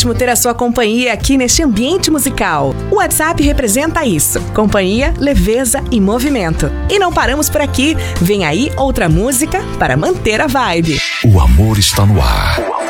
ótimo ter a sua companhia aqui neste ambiente musical. O WhatsApp representa isso: companhia, leveza e movimento. E não paramos por aqui. Vem aí outra música para manter a vibe. O amor está no ar.